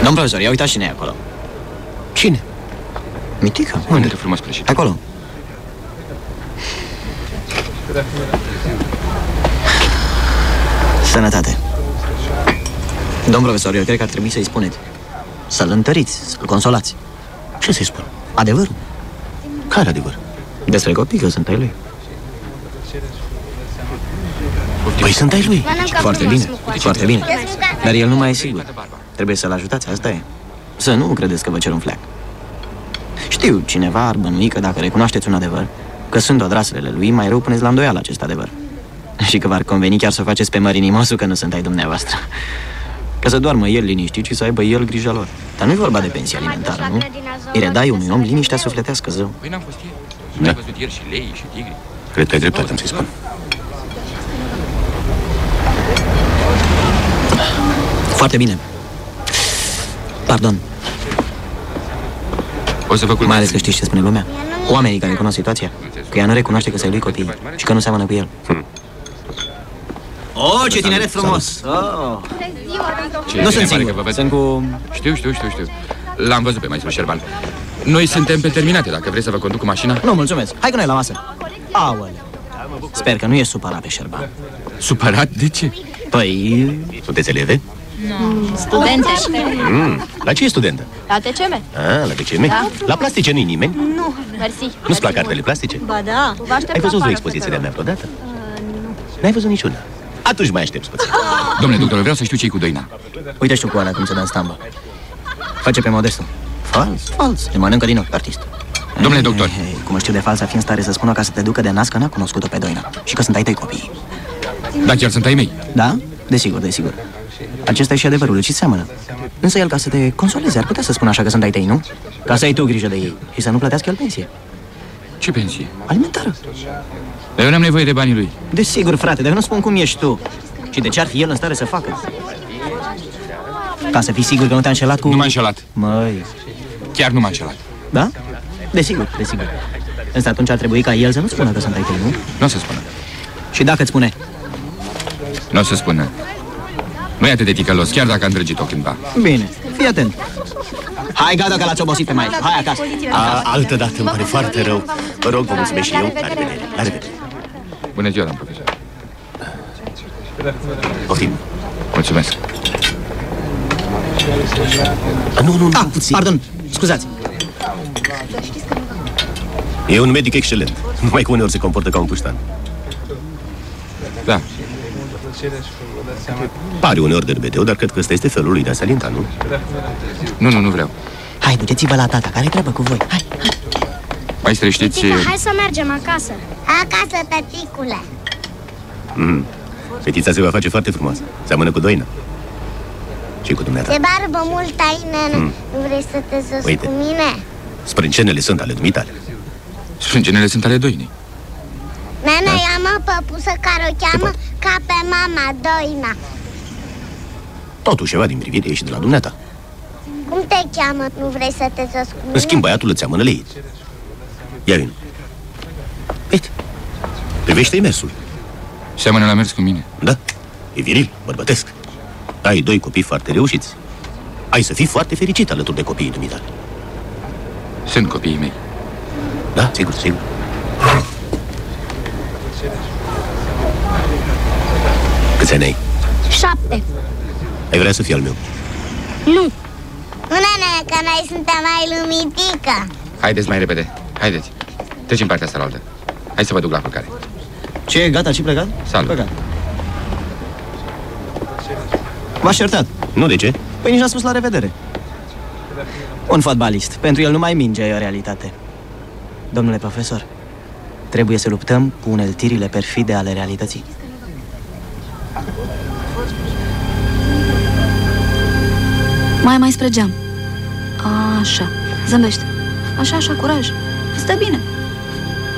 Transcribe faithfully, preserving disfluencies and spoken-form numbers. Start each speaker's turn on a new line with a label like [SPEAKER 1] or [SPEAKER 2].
[SPEAKER 1] Domn profesor, ia uitați cine e acolo.
[SPEAKER 2] Cine?
[SPEAKER 1] Mitica.
[SPEAKER 3] Unde te frumos prășit?
[SPEAKER 1] Acolo. Sănătate. Domn profesor, eu cred că ar trebui să-i spuneți. Să-l întăriți, să-l consolați.
[SPEAKER 2] Ce să-i spun?
[SPEAKER 1] Adevărul.
[SPEAKER 2] Care adevăr?
[SPEAKER 1] Despre copii, că sunt ai lui.
[SPEAKER 2] Păi sunt ai lui.
[SPEAKER 1] Foarte bine, foarte bine. Dar el nu mai e sigur. Trebuie să-l ajutați, asta e. Să nu credeți că vă cer un fleac. Știu, cineva ar bănui că dacă recunoașteți un adevăr, că sunt odraslele lui, mai rău puneți la îndoială acest adevăr. Și că v-ar conveni chiar să faceți pe mărinimosul că nu sunt ai dumneavoastră. Că să doarmă el liniștit și să aibă el grija lor. Dar nu-i vorba de pensie alimentară, nu? Îi redai unui om liniștea sufletească, zău.
[SPEAKER 3] Păi n-am fost ieri.
[SPEAKER 2] Da.
[SPEAKER 3] N-ai văzut ieri și lei și tigri.
[SPEAKER 2] Cred că ai dreptate, am să-i spun.
[SPEAKER 1] Foarte bine. Pardon.
[SPEAKER 3] O să vă culmați.
[SPEAKER 1] Mai ales că știți ce spune lumea. Oamenii care cunosc situația. Că ea nu recunoaște că să-i lui copiii și că nu seamănă cu el.
[SPEAKER 2] Hmm.
[SPEAKER 1] Oh, ce tineret frumos! Oh.
[SPEAKER 3] Ce
[SPEAKER 1] Nu
[SPEAKER 3] bine
[SPEAKER 1] sunt
[SPEAKER 3] pare că
[SPEAKER 1] singur,
[SPEAKER 3] vă văd.
[SPEAKER 1] sunt cu...
[SPEAKER 3] Știu, știu, știu, știu. L-am văzut pe maestru Șerban. Noi suntem pe terminate, dacă vreți să vă conduc cu mașina.
[SPEAKER 1] Nu, mulțumesc. Hai cu noi la masă. Aoleu. Sper că nu e supărat pe Șerban.
[SPEAKER 3] Supărat? De ce?
[SPEAKER 1] Păi...
[SPEAKER 2] Sunteți eleve?
[SPEAKER 4] Studente.
[SPEAKER 2] Mm. La ce e studentă?
[SPEAKER 4] La T C M.
[SPEAKER 2] Ah, la D C M?
[SPEAKER 4] Da.
[SPEAKER 2] La plastice nu-i nimeni?
[SPEAKER 4] Nu, mersi.
[SPEAKER 2] Nu-ți plac artele plastice?
[SPEAKER 4] Ba da. Vă aștept
[SPEAKER 2] Ai văzut
[SPEAKER 4] afară,
[SPEAKER 2] o expoziție de-a mea
[SPEAKER 4] fetelor.
[SPEAKER 2] vreodată? N-ai văzut niciuna. Atunci mai aștepți puțin.
[SPEAKER 3] Domnule doctor, vreau să știu ce-i cu Doina.
[SPEAKER 1] Uite și tu cu alea cum se dă în stambă. Face pe modestul. Fals, fals. Le mănâncă din ochi, artist.
[SPEAKER 3] Domnule doctor.
[SPEAKER 1] Hey, hey, cum știu de fals, a fi în stare să spună ca să te ducă de nas că n-a cunoscut-o pe Doina. Și că sunt ai tăi copii.
[SPEAKER 3] Da, chiar sunt ai mei.
[SPEAKER 1] Da? Desigur, desigur. Acesta e și adevărul, și seamănă. Însă el, ca să te consoleze, ar putea să spună așa că sunt ai tăi, nu? Ca să ai tu grijă de ei și să nu plătească el pensie.
[SPEAKER 3] Ce pensie?
[SPEAKER 1] Alimentară.
[SPEAKER 3] Dar eu n-am nevoie de banii lui.
[SPEAKER 1] Desigur, frate, dar nu spun cum ești tu. Și de ce ar fi el în stare să facă? Ca să fii sigur că nu te-a înșelat cu...
[SPEAKER 3] Nu m-a înșelat.
[SPEAKER 1] Măi...
[SPEAKER 3] Chiar nu m-a înșelat.
[SPEAKER 1] Da? Desigur, desigur. Însă atunci ar trebui ca el să nu spună că sunt ai tăi, nu?
[SPEAKER 3] Nu o să spună.
[SPEAKER 1] Și dacă îți spune?
[SPEAKER 3] Nu o să spună. Nu e atât de ticălos, chiar dacă am drăgit-o cândva.
[SPEAKER 1] Bine, fii atent. Hai, gata că l-ați obosit pe mai. Hai acasă.
[SPEAKER 2] A, altă dată îmi pare foarte rău. Vă rog, vă mulțumesc și eu. La revedere. La revedere.
[SPEAKER 3] Bună ziua, domn profesor.
[SPEAKER 2] Poftim.
[SPEAKER 3] Mulțumesc.
[SPEAKER 2] A, nu, nu, nu.
[SPEAKER 1] Ah, pardon, scuzați.
[SPEAKER 2] E un medic excelent. Numai că uneori se comportă ca un puștan.
[SPEAKER 3] Da.
[SPEAKER 2] Pare uneori de râbeteu, dar cred că ăsta este felul lui de a se alinta, nu?
[SPEAKER 3] Nu, nu, nu vreau.
[SPEAKER 1] Hai, duceți-vă la tata, care treabă cu voi. Hai, hai.
[SPEAKER 3] Maestre, știți...
[SPEAKER 5] Tătică, hai să mergem acasă. Acasă, tăticule.
[SPEAKER 2] Mm. Fetița se va face foarte frumoasă. Seamănă cu Doina. Și cu dumneata.
[SPEAKER 5] Te barbă mult ai, nene.
[SPEAKER 2] Mm.
[SPEAKER 5] Nu vrei să te zăs
[SPEAKER 2] Uite.
[SPEAKER 5] cu mine?
[SPEAKER 2] Sprâncenele sunt ale dumitale.
[SPEAKER 3] Sprâncenele sunt ale Doinei.
[SPEAKER 5] Nene,
[SPEAKER 2] Da?
[SPEAKER 5] eu am o păpusă care o cheamă ca pe mama Doina.
[SPEAKER 2] Totuși, ceva din privire e și de la dumneata.
[SPEAKER 5] Cum te cheamă? Nu vrei să te zăs cu mine?
[SPEAKER 2] În schimb, băiatul îți seamănă lei. Ia vin. Uite. Privește-i mersul.
[SPEAKER 3] Seamănă la mers cu mine.
[SPEAKER 2] Da? E viril, bărbătesc. Ai doi copii foarte reușiți. Ai să fii foarte fericit alături de copiii dumitale.
[SPEAKER 3] Sunt copiii mei.
[SPEAKER 2] Da, sigur, sigur. Câți ani ai?
[SPEAKER 5] Șapte.
[SPEAKER 2] Ai vrea să fii al meu?
[SPEAKER 5] Nu. Nu, nene, că noi suntem mai lumitică.
[SPEAKER 3] Haideți mai repede. Haideți. Treci în partea asta la altă. Hai să vă duc la culcare.
[SPEAKER 1] Ce, gata, și plecat?
[SPEAKER 3] Salut.
[SPEAKER 1] Plecat. V-aș certat.
[SPEAKER 2] Nu, de ce?
[SPEAKER 1] Păi nici n-a spus la revedere. Un fotbalist. Pentru el numai mingea e o realitate. Domnule profesor, trebuie să luptăm cu uneltirile perfide ale realității.
[SPEAKER 4] Mai mai spre geam. Așa. Zâmbește. Așa, așa, curaj. Stă bine.